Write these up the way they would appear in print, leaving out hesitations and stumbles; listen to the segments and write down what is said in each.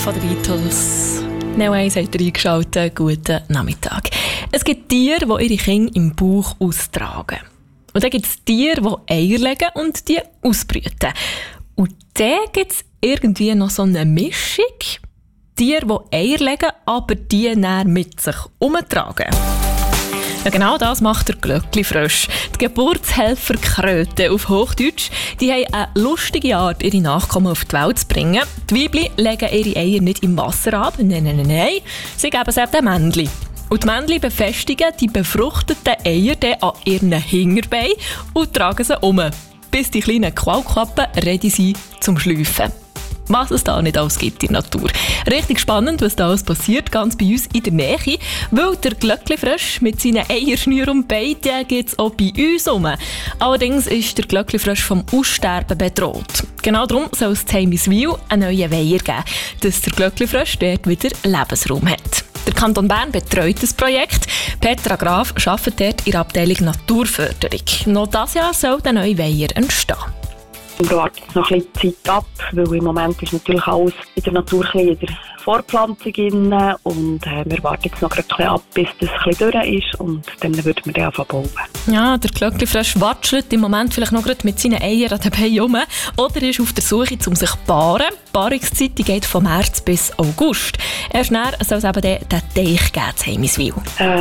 von den Beatles. Neo 1 hat reingeschaltet. Guten Nachmittag. Es gibt Tiere, die ihre Kinder im Bauch austragen. Und dann gibt es Tiere, die Eier legen und die ausbrüten. Und dann gibt es irgendwie noch so eine Mischung. Tiere, die Eier legen, aber die dann mit sich umtragen. Ja, genau das macht der Glöckli-Frosch. Die Geburtshelferkröte auf Hochdeutsch, die haben eine lustige Art, ihre Nachkommen auf die Welt zu bringen. Die Weibchen legen ihre Eier nicht im Wasser ab, nein. Sie geben es eben den Männchen. Und die Männchen befestigen die befruchteten Eier dann an ihren Hinterbeinen und tragen sie um, bis die kleinen Qualkappen ready sind zum Schlüpfen. Was es da nicht alles gibt in der Natur. Richtig spannend, was da alles passiert, ganz bei uns in der Nähe. Weil der Glöckli-Frosch mit seinen Eierschnüren und Beinen gibt es auch bei uns rum. Allerdings ist der Glöckli-Frosch vom Aussterben bedroht. Genau darum soll es in Heimiswil einen neuen Weiher geben, dass der Glöckli-Frosch dort wieder Lebensraum hat. Der Kanton Bern betreut das Projekt. Petra Graf arbeitet dort in der Abteilung Naturförderung. Noch dieses Jahr soll der neue Weiher entstehen. Wir warten noch ein bisschen Zeit ab, weil im Moment ist natürlich alles in der Natur in der Vorpflanzung drin und wir warten jetzt noch ein bisschen ab, bis das ein bisschen durch ist und dann würden wir den anfangen bauen. Ja, der Glöckli-Frosch watschelt im Moment vielleicht noch mit seinen Eiern an den Beinen rum oder ist auf der Suche, um sich zu paaren. Die Paarungszeit geht von März bis August. Erst dann soll es eben den Teich geben in Heimiswil.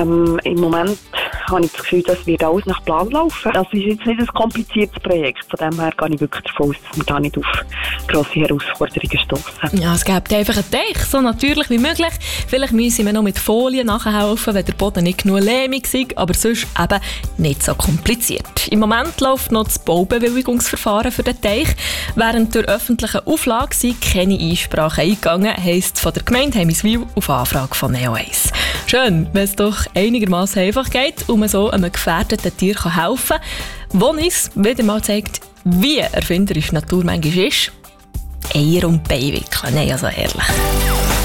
Im Moment habe ich das Gefühl, das wird alles nach Plan laufen. Das ist jetzt nicht ein kompliziertes Projekt. Von dem her gehe ich wirklich davon aus, dass wir da nicht auf grosse Herausforderungen stoßen. Ja, es gibt einfach einen Teich, so natürlich wie möglich. Vielleicht müssen wir noch mit Folien nachhelfen, wenn der Boden nicht genug lehmig ist, aber sonst eben nicht so kompliziert. Im Moment läuft noch das Baubewilligungsverfahren für den Teich. Während der öffentlichen Auflage sind keine Einsprachen eingegangen, heisst von der Gemeinde Heimiswil auf Anfrage von Neo 1. Schön, wenn es doch einigermaßen einfach geht und man so einem gefährdeten Tier helfen kann, wo uns wieder mal zeigt, wie erfinderisch die Natur manchmal ist. Eier und Beine wickeln, nein, also ehrlich.